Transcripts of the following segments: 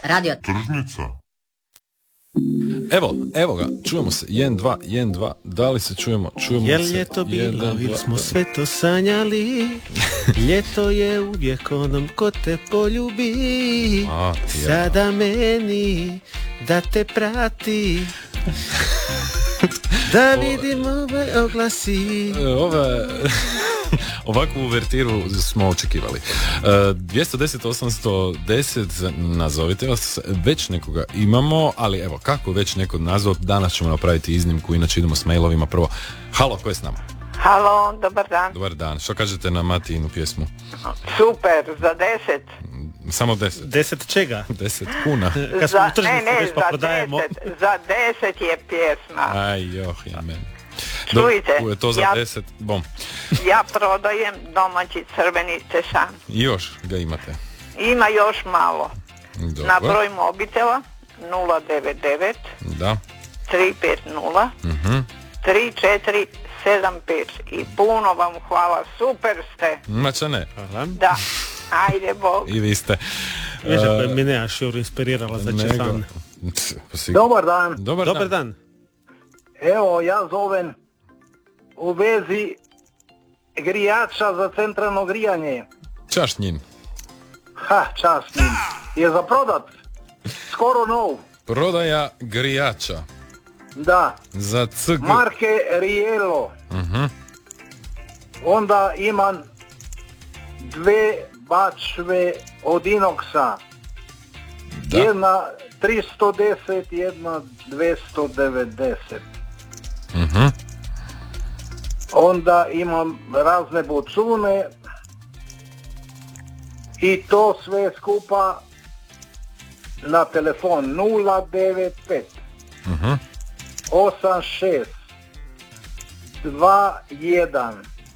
Radio Tržnica. Evo ga, čujemo se, 1-2, da li se čujemo? Jel se. je to bilo, 1, 2, ili smo sve to sanjali, ljeto je uvijek onom ko te poljubi, sada meni da te prati, da vidim ove oglasi. Ovakvu uvertiru smo očekivali. 210-810, nazovite vas, već nekoga imamo, ali evo, kako već neko nazvao, danas ćemo napraviti iznimku, inače idemo s mailovima prvo. Halo, ko je s nama? Halo, dobar dan. Dobar dan, što kažete na Matijinu pjesmu? Super, za 10. Samo 10. 10 čega? 10 kuna. Kad smo u tržnici već pa za prodajemo. 10, za 10 je pjesma. Aj, ja meni. Čujte, je to za 10, bom. Ja prodajem domaći crveni tešan. Još ga imate? Ima još malo. Dobro. Na broj mobitela 099 da 350 3475 i puno vam hvala, super ste. Mača ne. Da, ajde Bog. I vi ste. Viže mi ne Šuru inspirirala za česan. Dobar dan. Dobar dan. Evo, ja zovem u vezi grijača za centralno grijanje. Čast njim. Čast njim. Je za prodat. Skoro nov. Prodaja grijača. Da. Za CG. Marke Rielo. Onda imam 2 bačve od inoksa. Da. Jedna 310, jedna 290. Onda imam razne bocune i to sve skupa na telefon 095 86 21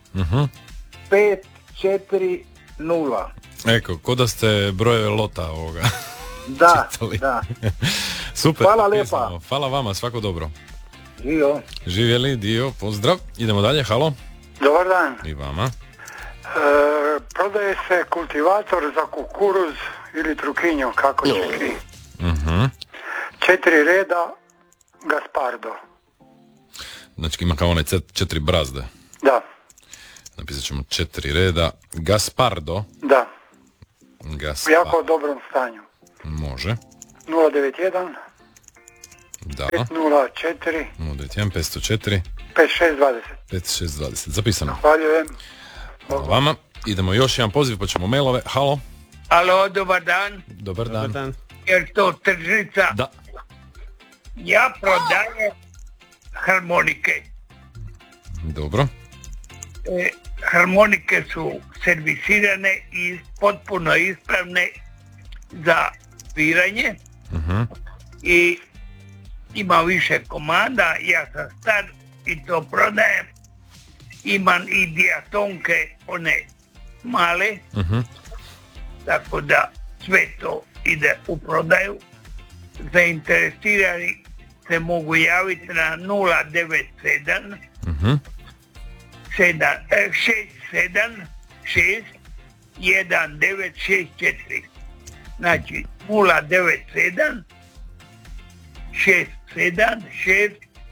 540. Eko, ko da ste brojeve lota ovoga. Da, čitali. Da. Super. Hvala lijepa. Hvala vama, svako dobro. Dio. Živjeli, dio, pozdrav. Idemo dalje, halo. Dobar dan. I vama. Prodaje se kultivator za kukuruz ili trukinju, kako će ki. 4 reda Gaspardo. Znači ima kao onaj 4 brazde. Da. Napisat ćemo 4 reda Gaspardo. Da. U jako dobrom stanju. Može. 091 Da. 504 091 504 5620. Zapisano. Hvaljujem. Hvala vama. Idemo još jedan poziv, pa ćemo mailove. Halo. Alo, dobar dan. Dobar dan. Je to tržnica? Da. Ja prodajem harmonike. Dobro. Harmonike su servisirane i potpuno ispravne za sviranje. I ima više komada, ja sam star i to prodajem. Imam i dijatonke, one male, tako da sve to ide u prodaju. Zainteresirani se mogu javiti na 097 676 1964. Znači 097 676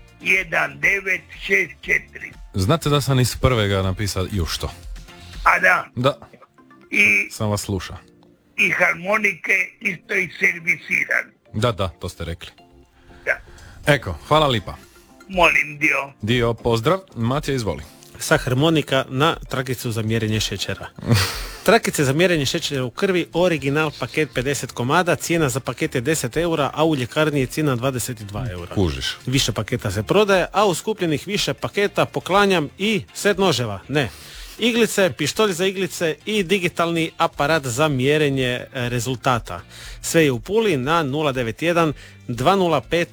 1964. Znate da sam iz prvega napisao još to? A da. Da. I sam vas sluša. I harmonike isto i servisiran. Da, to ste rekli. Da. Eko, hvala lipa. Molim Dio, pozdrav. Matija, izvoli. Sa harmonika na trakicu za mjerenje šećera. Trakice za mjerenje šećera u krvi, original paket 50 komada, cijena za paket je 10 eura, a u ljekarni je cijena 22 eura. Kužiš. Više paketa se prodaje, a u skupljenih više paketa poklanjam i set noževa, ne. Iglice, pištolj za iglice i digitalni aparat za mjerenje rezultata. Sve je u Puli na 091 205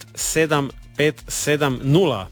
7570.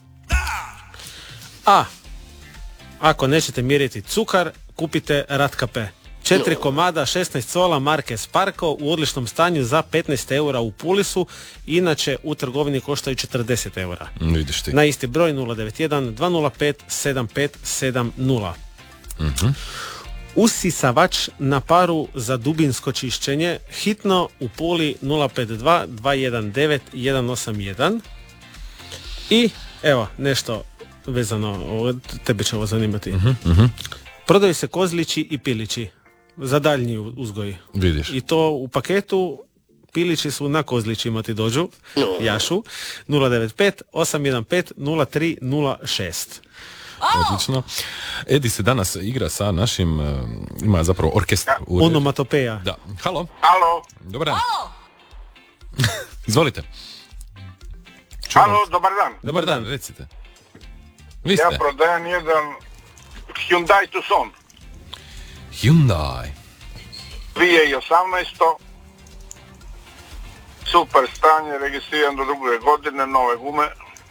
A ako nećete mjeriti cukar, kupite Ratkape. 4 komada, 16 cola marke Sparko u odličnom stanju za 15 eura u Pulisu, inače u trgovini koštaju 40 eura. Vidiš ti. Na isti broj 091 205 7570. Usisavač na paru za dubinsko čišćenje, hitno u Puli 052 219 181. I evo nešto vezano, tebe će ovo zanimati. Prodaju se kozlići i pilići za daljnji uzgoj. Vidiš. I to u paketu. Pilići su na kozlićima ti dođu, jašu, 095 815 0306. Odlično. Edi se danas igra sa našim, ima zapravo orkestar. Onomatopeja. Da. Halo. Halo. Dobar dan. Izvolite. Halo, dobar dan. Dobar dan, recite. Vi Ja ste? prodajem jedan Hyundai Tucson Hyundai. 2018. Super stanje, registriran do druge godine, nove gume.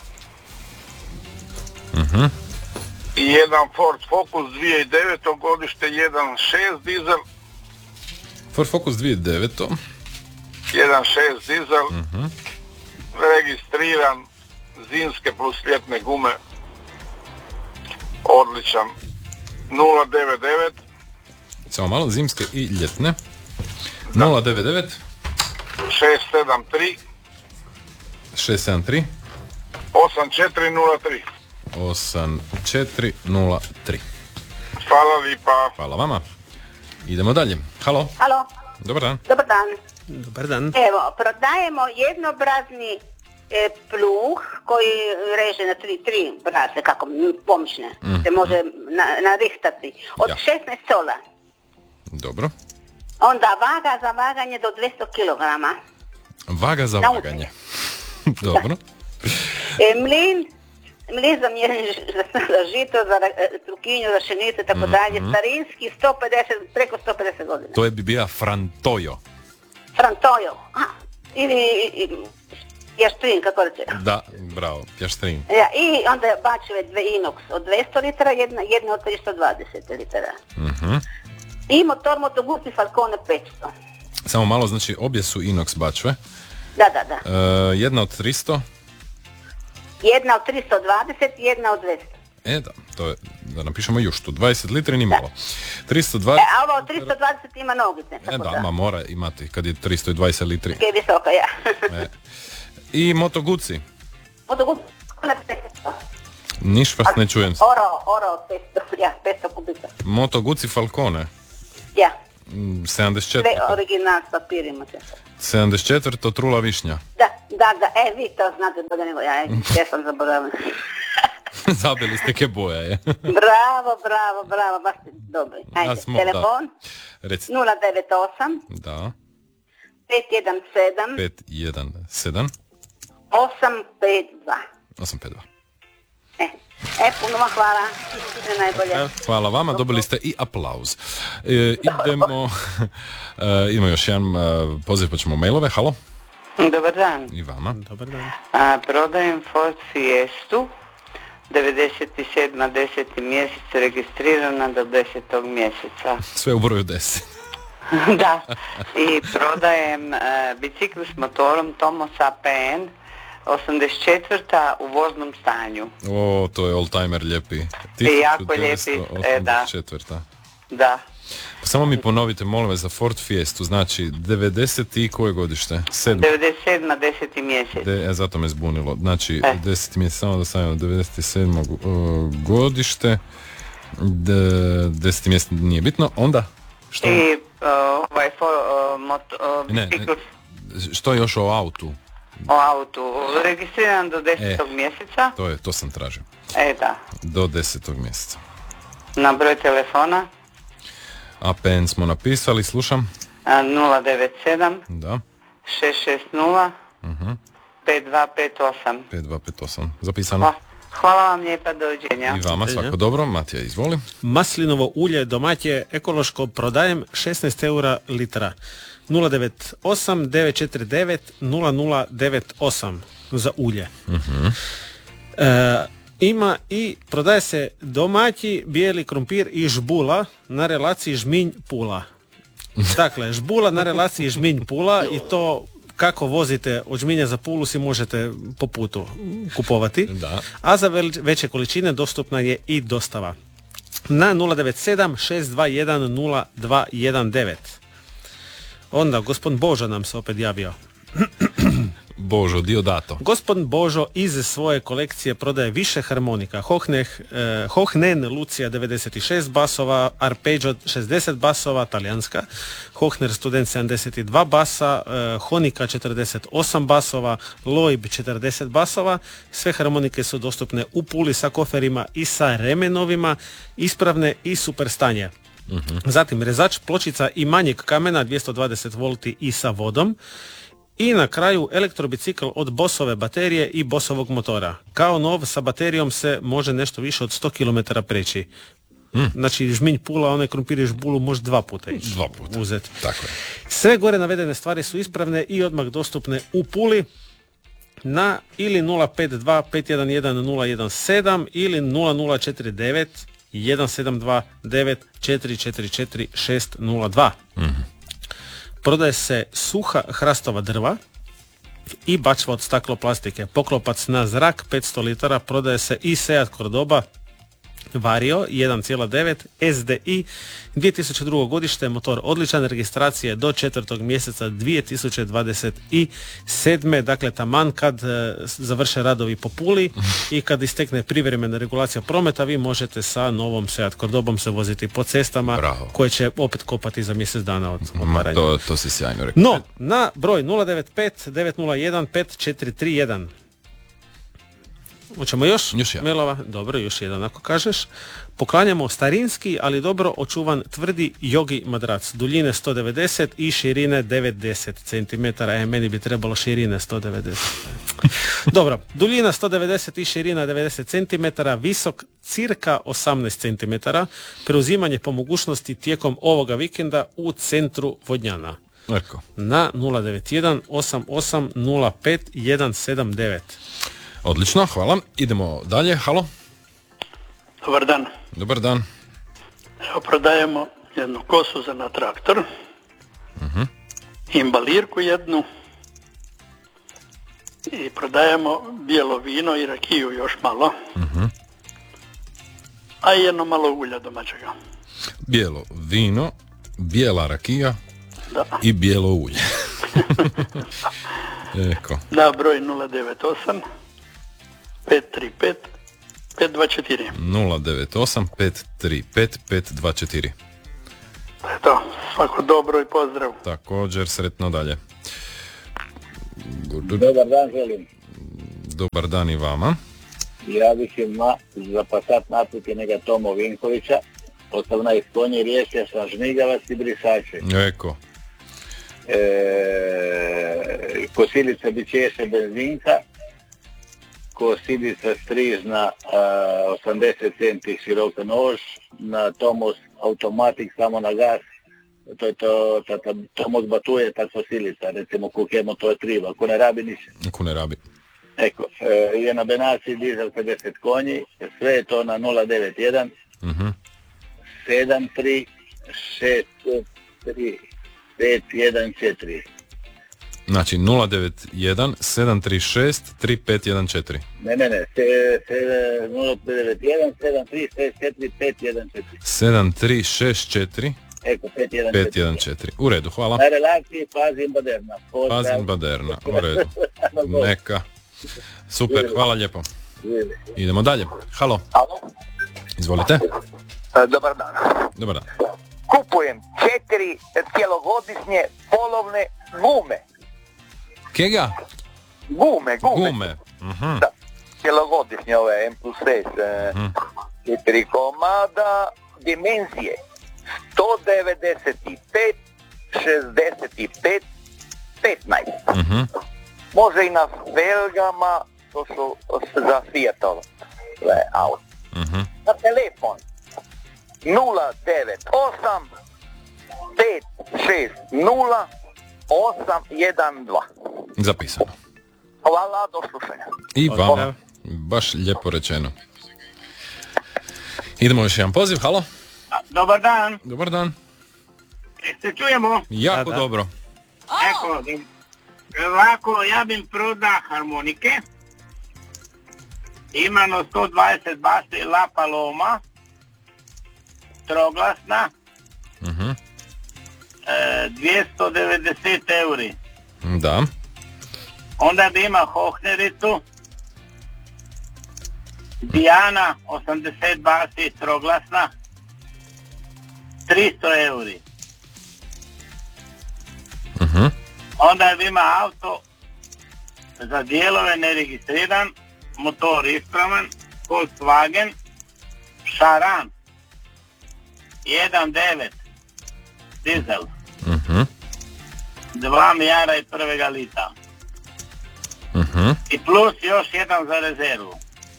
I jedan Ford Focus 2009. godište, 1.6 dizel, Ford Focus 2009. 1.6 dizel, registriran, zimske plus ljetne gume, odličan, 099 Samo malo, zimske i ljetne. 099 673 673 8403. 8403. Hvala lipa. Hvala vama. Idemo dalje. Halo. Halo, Dobar dan. dobar dan. Dobar dan. Evo, prodajemo jednobrazni pluh koji reže na tri braze, kako pomoćne, se može narihtati, od Ja. 16 sola. Dobro. Onda vaga za vaganje do 200 kg. Vaga za Nauči. vaganje. Dobro. Mlin za mjerenje za žito, za trukinju, za pšenicu i tako dalje, starinski, 150, preko 150 godina. To je bi bio Frantojo. Frantojo, ili jaštrin, kako reće. Da, bravo. Pjaštrin. Ja, i onda bačeve dve inox od 200 litara, jedna od 320 litara. I motor Moto Guzzi Falcone 500. Samo malo, znači obje su inox bačve. Da. Jedna od 300. Jedna od 320, jedna od 200. Da, to je, da napišemo još tu. 20 litri ni malo. 320. A ovo od 320 ima nogice. Da, mora imati kad je 320 litri. Je visoka, ja. I Moto Guzzi. Moto Guzzi Falcone 500. Ništa ne čujem se. Oro 500 kubika. Moto Guzzi Falcone. Ja, 74. sve original s papirima. 74. Trula višnja. Da, vi to znate bolje nego ja sam zaboravila. Zabili ste ke boja je. Bravo, baš ste dobri. Ajde, smo, telefon Recite. 098 Da. 517 517 852. 852. Puno vam hvala. Sve najbolje. Hvala vama, dobili ste i aplauz. Idemo još jedan poziv, pa ćemo mailove. Halo. Dobar dan. I vama. Dobar dan. Prodajem Ford Fiestu, 97. 10. mjesec, registrirana do 10. mjeseca. Sve u broju 10. Da. I prodajem bicikl s motorom Tomos APN, 84. u voznom stanju. O, to je oldtimer lijepi. Jako lijepi, da. 1984. Da. Pa samo mi ponovite, molim vas, za Ford Fiestu, znači 90 i koje godište? 7. 97. 10. mjesec. Zato me zbunilo. Znači, 10 mjesec, samo da stavimo 97. Godište, 10 mjesec nije bitno, onda? Što? I Ne, što još o autu? O autu, registriran do 10. mjeseca. To sam tražio. Da. Do 10. mjeseca. Na broj telefona? APN smo napisali, slušam. 097 Da. 660 5258. 5258. Zapisano. Hvala vam lijepa, doviđenja. I vama svako dobro. Matija, izvoli. Maslinovo ulje domaće ekološko prodajem 16 eura litra. 098 949 0098 za ulje. Ima i prodaje se domaći bijeli krumpir i žbula na relaciji Žminj-Pula. Dakle, žbula na relaciji Žminj-Pula i to kako vozite od Žminja za Pulu si možete po putu kupovati. Da. A za veće količine dostupna je i dostava. na 097-621-0219. Onda gospodin Božo nam se opet javio. Božo, Diodato. Gospodin Božo iz svoje kolekcije prodaje više harmonika. Hohnen Lucija 96 basova, Arpeggio 60 basova, talijanska, Hohner Student 72 basa, Honika 48 basova, Loib 40 basova. Sve harmonike su dostupne u Puli sa koferima i sa remenovima, ispravne i super stanje. Zatim rezač pločica i manjeg kamena 220 volti i sa vodom. I na kraju elektrobicikl od Bossove baterije i Bossovog motora. Kao nov sa baterijom se može nešto više od 100 km preći. Znači Žminj Pula, onaj krompiriš Bulu može 2 puta ići. 2 puta. Uzeti. Tako je. Sve gore navedene stvari su ispravne i odmah dostupne u Puli na ili 052 511 017 ili 0049 172 9444 602. Prodaje se suha hrastova drva i bačva od stakloplastike. Poklopac na zrak 500 litara. Prodaje se i Seat Cordoba Vario 1.9 SDI 2002. godište, motor odličan, registracije do 4. mjeseca 2027. Dakle, taman kad završe radovi po Puli i kad istekne privremena regulacija prometa, vi možete sa novom Seat Cordobom se voziti po cestama. Bravo. Koje će opet kopati za mjesec dana od otvaranja. To si sjajno rekao. No, na broj 095 901 5431. Hoćemo još jedan. mailova? Dobro, još jedan ako kažeš. Poklanjamo starinski, ali dobro očuvan tvrdi jogi madrac. Duljine 190 i širine 90 cm. Meni bi trebalo širine 190. Dobro, duljina 190 i širina 90 cm, visok cirka 18 cm. Preuzimanje po mogućnosti tijekom ovoga vikenda u centru Vodnjana. Eko. Na 091 88 05 179. Odlično, hvala. Idemo dalje. Halo. Dobar dan. Dobar dan. Evo, prodajemo jednu kosu na traktor, imbalirku jednu i prodajemo bijelo vino i rakiju još malo, a i jedno malo ulja domaćega. Bijelo vino, bijela rakija i bijelo ulje. Eko. Da, broj 098 535 524. 098 535 524. Eto, svako dobro i pozdrav. Također, sretno dalje. Dobar dan želim. Dobar dan i vama. Ja bih ima za Passat napiti njega Tomo Vinkovića, 18 konji, riješio sam žmigavac i brisače. Eko. Kosilica bićeše benzinka, kosilica strižna 80 cm široka nož, na Tomos automatik samo na gas, to je to, Tomos batuje ta kosilica, recimo kukemo to je triba, ako ne rabi ništa. Ako ne rabi. Eko, je na Benaciji dizel 50 konji, sve je to na 091 73 63 514. Znači 091 736 3514. Ne, 091 736 7364 Eko, 514. U redu, hvala. Na relaciji Pazin Baderna. Pazin Baderna, u redu. Neka. Super, hvala lijepo. Idemo dalje. Halo. Izvolite. Dobar dan. Dobar dan. Kupujem 4 cjelogodišnje polovne gume. Kega? Gume. Da, cjelogodišnje ove M+S. 4 komada, dimenzije 195, 65, 15. Može i na felgama, to su za Fiatov auto. Na telefon 098 560 812. Zapisano. Hvala, do slušanja. I vama. Baš lijepo rečeno. Idemo još jedan poziv, halo. Dobar dan. Dobar dan. Se čujemo? Jako dobro. Ovako, ja bih proda harmonike. Imano 120 base La Paloma. troglasna, 290 euri. Da. Onda bi ima hohnericu, Dijana, 80 basi, troglasna, 300 euri. Onda bi ima auto za dijelove neregistriran, motor ispravan, Volkswagen, Šaran, 1.9, dizel, 2 mijara i prvega lita. I plus još jedan za rezervu.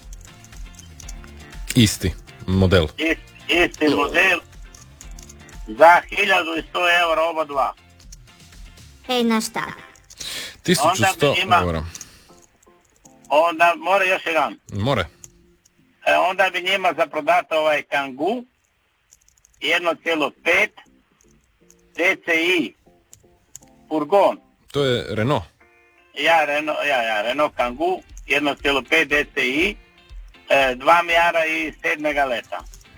Isti model. Isti model za 1100 eura oba dva. Ej, na šta? 1100 eura. Onda mora još jedan. More. Onda bi njima za prodati ovaj Kangoo 1.5 DCI furgon. To je Renault. Renault Kangoo 1.5 DCI, 2 mijara i 7 leta.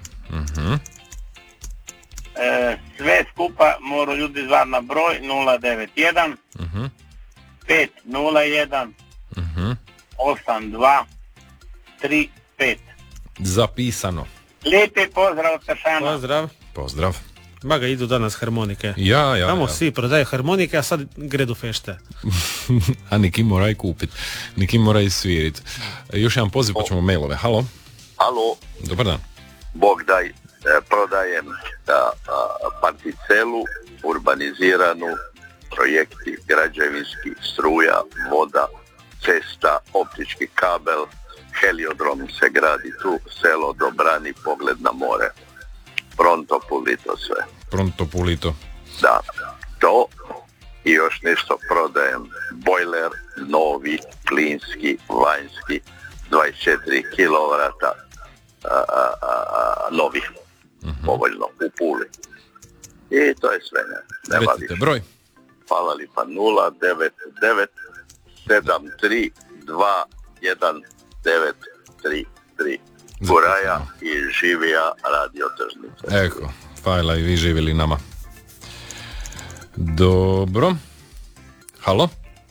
Sve skupa moru ljudi zvati na broj 091 501 82 35. Zapisano. Lijepi pozdrav od Tršana. Pozdrav. Baga, idu danas harmonike. Ja. Tamo svi prodaju harmonike, a sad gredu fešte. A neki mora i kupit. Neki mora i svirit. Još jedan poziv, pa ćemo mailove. Halo. Halo. Dobar dan. Bog daj, prodajem particelu, urbaniziranu, projekti građevinski, struja, voda, cesta, optički kabel, heliodrom se gradi tu, selo Dobrani, pogled na more. Pronto pulito sve. Pronto pulito. Da, to i još nešto prodajem. Bojler, novi, plinski, vanjski, 24 kilovrata, novi, povoljno, u Puli. I to je sve, nema recite više. Broj. Hvala lipa, 099 73 21993. Guraja i živija radio tržnica. Eko, fajla i vi živjeli nama. Dobro. Halo?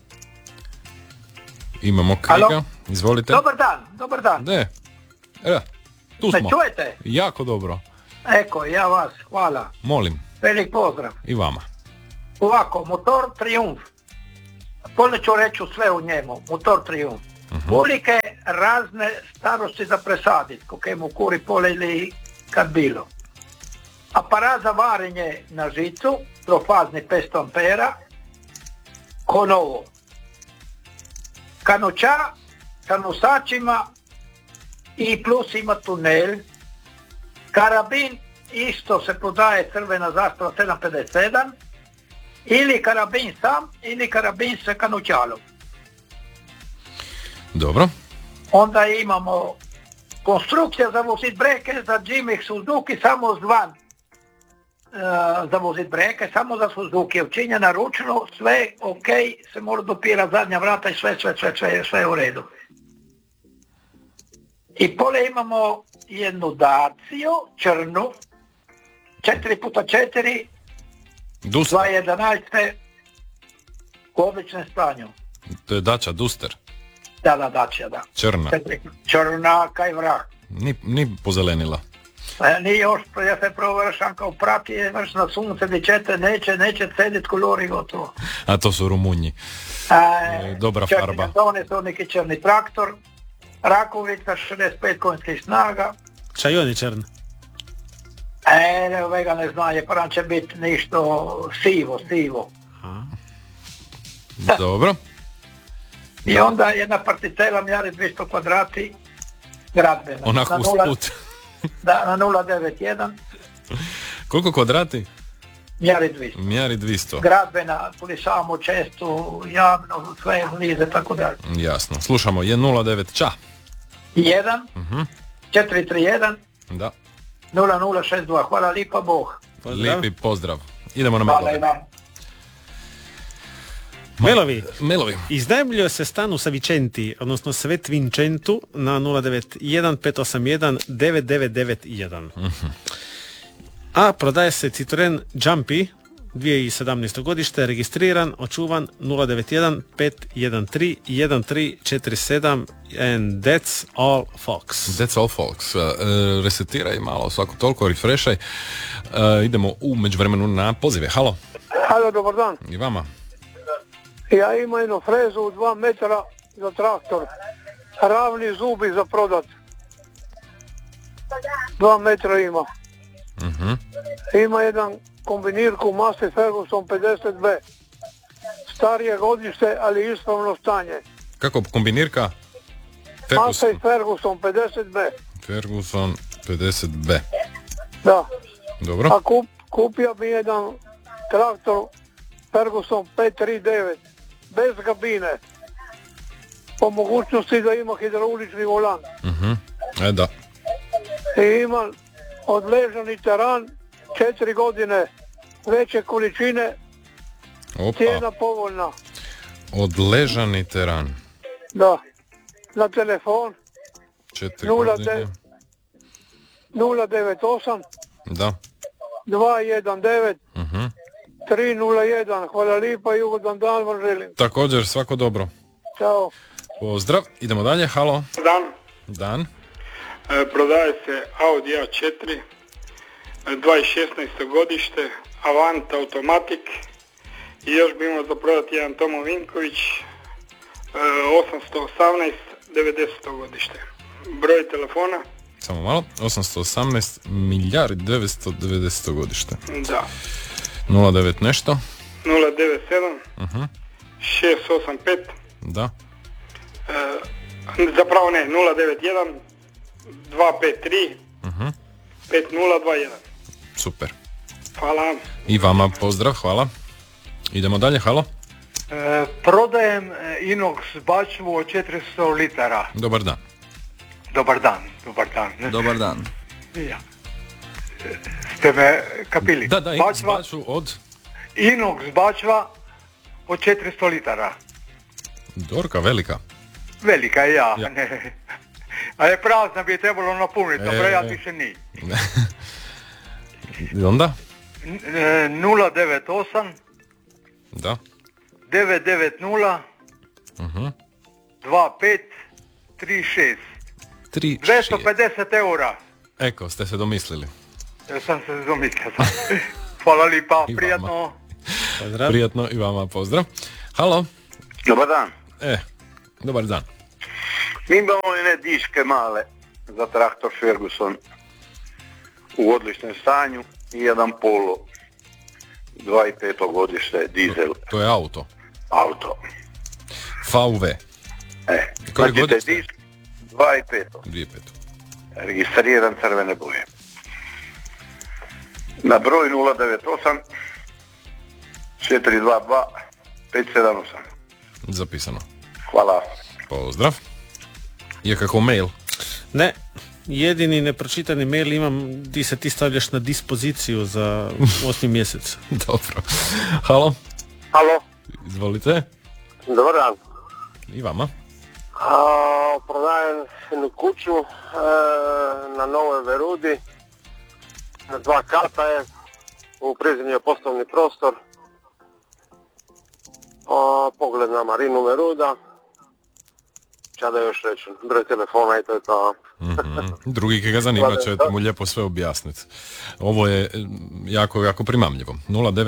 Imamo Kriga. Halo? Izvolite. Dobar dan. Ne. Tu Me smo. čujete? Jako dobro. Eko, ja vas, hvala. Molim. Velik pozdrav. I vama. Ovako, motor Triumf. Polje ću reći sve u njemu. Motor Triumf. Ulike razne starosti za presaditi, koliko mu kuri pole ili kad bilo. Aparat za varenje na žicu, trofazni 500 ampera, ko novo. Kanuća, kanusačima i plus ima tunel. Karabin isto se prodaje, crvena zastava 757, ili karabin sam, ili karabin sa kanućalom. Dobro. Onda imamo konstrukcija za vozit breke za Jimmy Suzuki, samo zvan za vozit breke, samo za Suzuki, učinjena ručno, sve ok, se mora dopirati zadnja vrata i sve u redu. I pole imamo jednu Dacio, črnu, 4x4, 2.11, u običnom stanju. To je Dacia Duster. Da, Dacia, da. Črna. Črna kaj vrag. Ni pozelenila. Nije još, ja se provršam kao prati, vrš na sunce, dičete, neće cedit kolori gotovo. A to su Rumunji. Dobra farba. Črni su neki črni traktor, Rakovica, 65 konjskih snaga. Čajoni črn? Ovega ne zna, je paran će biti nešto sivo. Dobro. I onda jedna particela mjeri 200 kvadrati, gradbena. Onako usput. Da, na 091. Koliko kvadrati? Mjeri 200. Gradbena, pulisamo često, javno, sve lize, tako dalje. Jasno. Slušamo, je 09 ča. 1, 431, da. 0062. Hvala lipa, Bog. Lijepi pozdrav. Idemo na Hvala mailove. Mailovi. Iznajmljuje se stan u Savicenti, odnosno Svet Vincentu na 091 581 9991. A prodaje se Citroen Jumpy 2017. godište, registriran, očuvan 091 513 1347 and that's all folks. That's all folks. Resetiraj malo, svako toliko, refreshaj. Idemo u međuvremenu na pozive. Halo. Halo, dobar dan. I vama. Ja imam jednu frezu u 2 metra za traktor. Ravni zubi za prodat. 2 metra ima. Ima jedan kombinirku Massey Ferguson 50B. Starije godište, ali ispravno stanje. Kako kombinirka? Massey Ferguson 50B. Ferguson 50B. Da. Dobro. A kupio bi jedan traktor Ferguson 539 bez kabine. Po mogućnosti da ima hidraulični volan. Da. I ima odležani teran, 4 godine, veće količine, cijena povoljna. Odležani teran. Da. Na telefon 4 godine. 098 Da. 219 301. Hvala lipa i ugodan dan vam želim. Također, svako dobro. Ćao. Pozdrav, idemo dalje, halo. Dan. Prodaje se Audi A4 2016. godište, Avant Automatic i još bi imao za prodati jedan Tomo Vinković 818 90. godište. Broj telefona? Samo malo, 818 milijardi 990. godište. Da. 09 nešto? 097 685 Da. Zapravo ne, 091 253 5021. Super. Hvala. I vama pozdrav, hvala. Idemo dalje, halo. Prodajem inox bačvu od 400 litara. Dobar dan. Dobar dan. Dobar dan. Ja. Ste me kapili? Da, inox bačvu od... Inox bačva od 400 litara. Dorka, velika. Velika, ja. Ne. A je prazna, bi je trebalo napuniti, a brojat više nije. I onda? 098 Da. 990 2536 250 eura. Eko, ste se domislili. Ja sam se domislio. Hvala lipa, prijatno. Pozdrav. Prijatno i vama pozdrav. Halo. Dobar dan. Dobar dan. Mi imamo jedne diške male za traktor Ferguson u odličnom stanju i jedan Polo 2.5. godište dizel. To je auto. Auto. VW. Koji godište? Disk 2.5. Registriran crvene boje. Na broj 098 422 578. Zapisano. Hvala. Pozdrav. Je kako mail? Ne, jedini nepročitani mail imam di se ti stavljaš na dispoziciju za 8. mjesec. Dobro. Halo? Halo? Izvolite. Dobar dan. I vama. Prodajem jednu kuću na Novoj Verudi. Na 2 kata je. U prizemlju je poslovni prostor. Pogled na Marinu Veruda. Čada još reći, broj telefona i to je to. Drugi ki ga zanima će mu lijepo sve objasniti. Ovo je jako, jako primamljivo. 09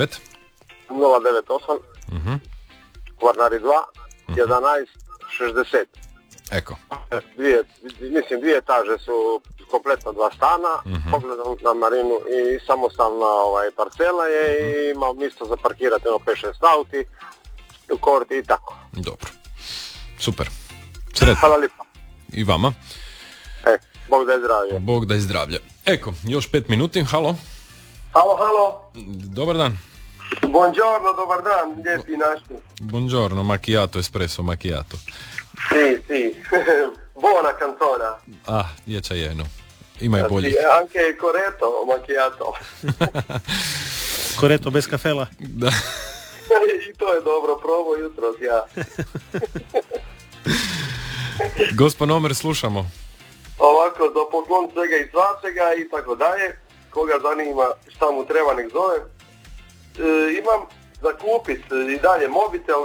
098 Kvarnari 2 11 60. Eko. Dvije etaže su kompletno 2 stana, pogledom na Marinu i samostalna parcela je i ima mjesto za parkirati 5-6 auti, u korti i tako. Dobro. Super. Sretno. Hvala lijepa. I vama. Bog da je zdravlje. Bog da je zdravlje. Eko, još 5 minuti. Halo. Halo. Dobar dan. Buongiorno, dobar dan, lijepi naši. Buongiorno, macchiato, espresso, macchiato. Sì. Buona cantona. Ječajeno. Ima i bolji. Anche corretto macchiato. Corretto bez kafela. Da. I to je dobro, probao jutros ja. Gospod Omer, slušamo. Ovako, do poklon svega i svačega i tako dalje. koga zanima šta mu treba nek zove. Imam za kupit i dalje mobitel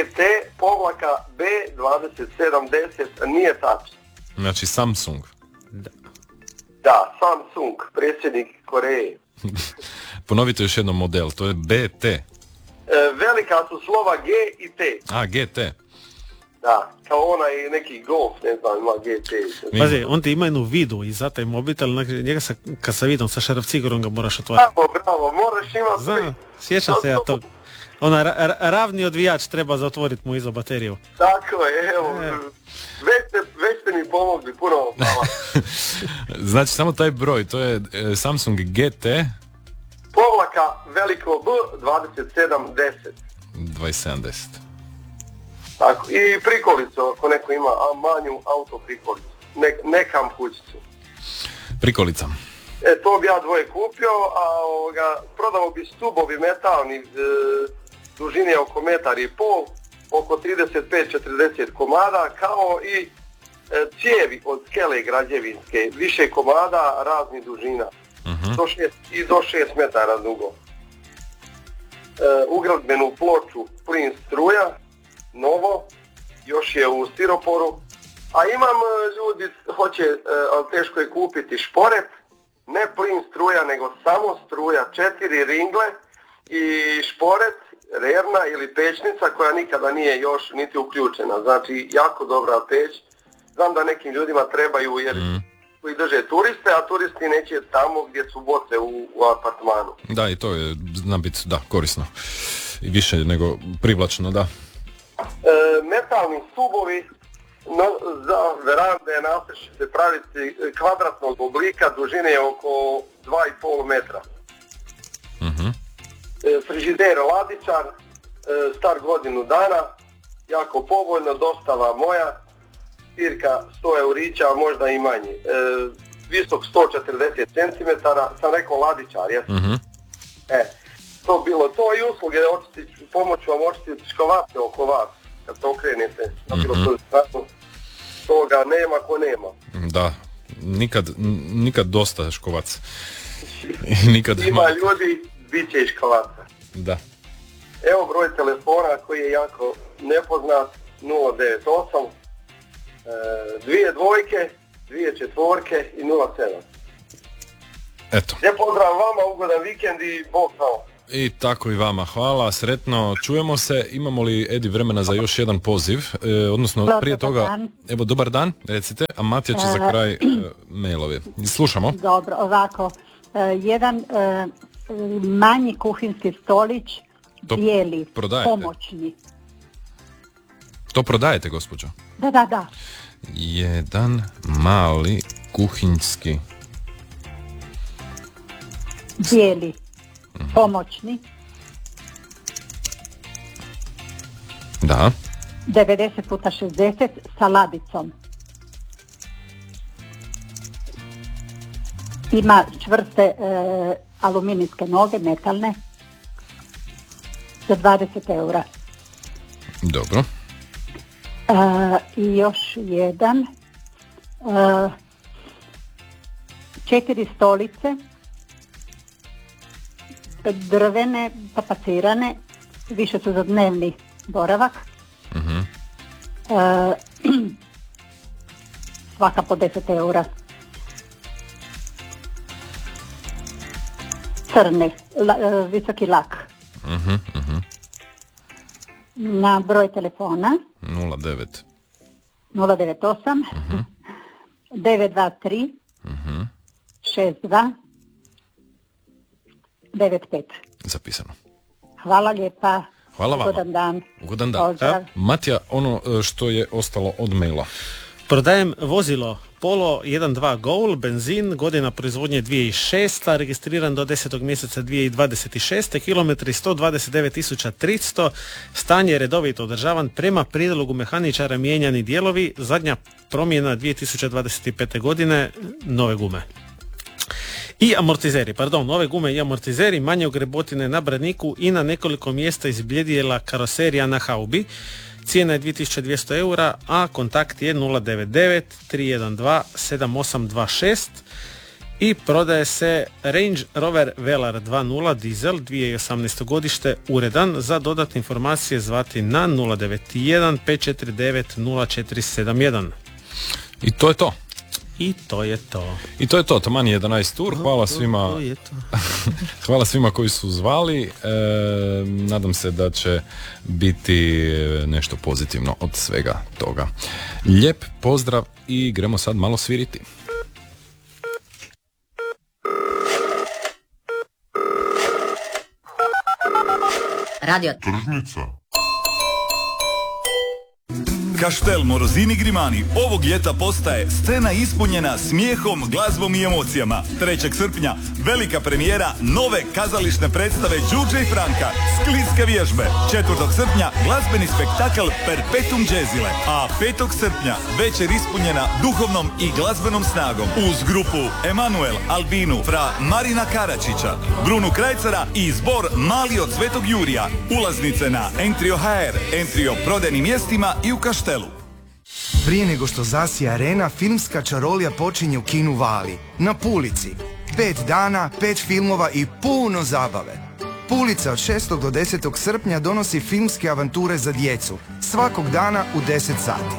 GT-B2710, nije touch. Znači Samsung. Da, Samsung, predsjednik Koreje. Ponovite još jednom model, to je BT. Velika su slova G i T. A, GT. Da, kao onaj neki Golf, ne znam, ima GT. Pazi, on ti ima jednu vidu i za taj mobitel, njega kad sa vidom, sa šaraf cigarom ga moraš otvoriti. Bravo, moraš imati. Znam, sjećam se ja tog. Ona ravni odvijač treba zatvoriti mu iza bateriju. Tako je, evo. Već ste mi pomogli, puno hvala. Znači, samo taj broj, to je Samsung GT... veliko B 2710. 2710. Tako, i prikolicu, ako neko ima manju auto prikolicu. Nekam kućicu. Prikolica. To bi ja dvoje kupio, a prodao bi stubovi metalni dužine oko 1,5 m, oko 35-40 komada, kao i cijevi od skele građevinske, više komada raznih dužina. Do 6 metara dugo. Ugradbenu ploču plin struja, novo, još je u stiroporu. A imam, ljudi hoće, ali teško je kupiti šporet, ne plin struja, nego samo struja, 4 ringle i šporet, rerna ili pečnica koja nikada nije još niti uključena. Znači, jako dobra peć. Znam da nekim ljudima trebaju jer koji drže turiste, a turisti neće tamo gdje su boce u apartmanu. Da, i to je, zna biti, da, korisno. I više nego privlačno, da. Metalni stubovi za verande nastoje se praviti kvadratnog oblika, dužine oko 2,5 metra. Frižider ladičar, star godinu dana, jako povoljno, dostava moja, cirka 100 eurića, možda i manje. Visok 140 cm, sam rekao ladičar, jesu? To bilo to i usluge, pomoću vam očistiti škovace oko vas, kad se okrenete, na bilo koju stranu, toga nema ko nema. Da, nikad dosta škovac. Ima ljudi, bit će i škovaca. Da. Evo broj telefona koji je jako nepoznat, 098 2 dvojke, 2 četvorke i 07. Eto. Lijep pozdrav vama, ugodan vikend i Bog znao. I tako i vama, hvala, sretno, čujemo se. Imamo li, Edi, vremena za još jedan poziv? Odnosno, prije toga, evo, dobar dan, recite, a Matija će za kraj mailovi. Slušamo. Dobro, ovako, jedan manji kuhinski stolić, to bijeli, prodajete? Pomoćni. To prodajete, gospođo? Da. Jedan mali kuhinjski bijeli, pomoćni. Da. 90x60 sa ladicom. Ima čvrste aluminijske noge, metalne, za 20 eura. Dobro. I još jedan. 4 stolice, drvene, tapacirane, više su za dnevni boravak. Svaka po 10 eura. Crne, visoki lak. Na broj telefona 098 923 62 95. Zapisano. Hvala lijepa. Hvala vam. Ugodan dan. Ugodan dan. Matija, ono što je ostalo od maila. Prodajem vozilo Polo 1.2 Goal, benzin, godina proizvodnje 2006, registriran do 10. mjeseca 2026, kilometri 129.300, stanje je redovito održavan, prema prijedlogu mehaničara mijenjani dijelovi, zadnja promjena 2025. godine, nove gume. I amortizeri, nove gume i amortizeri, manje ogrebotine na braniku i na nekoliko mjesta izbljedijela karoserija na haubi. Cijena je 2200 eura, a kontakt je 099 312 7826. I prodaje se Range Rover Velar 2.0 dizel 2018. godište, uredan. Za dodatne informacije zvati na 091 549 0471. I to je to. I to je to. I to je to, taman 11 tur, hvala svima. Hvala svima koji su zvali. Nadam se da će biti nešto pozitivno od svega toga. Lijep pozdrav i gremo sad malo sviriti. Radio Tržnica. Kaštel Morozini Grimani ovog ljeta postaje scena ispunjena smijehom, glazbom i emocijama. 3. srpnja velika premijera nove kazališne predstave Đurđe i Franka, Skliske vježbe. 4. srpnja glazbeni spektakl Perpetuum Jazzile, a 5. srpnja večer ispunjena duhovnom i glazbenom snagom uz grupu Emanuel, Albinu, fra Marina Karačića, Brunu Krajcara i zbor Mali od Svetog Jurija. Ulaznice na Entrio.hr, Entrio prodajnim mjestima i u Kaštelu. Prije nego što zasija arena, filmska čarolija počinje u kinu Vali, na Pulici. 5 dana, 5 filmova i puno zabave. Pulica od 6. do 10. srpnja donosi filmske avanture za djecu, svakog dana u 10 sati.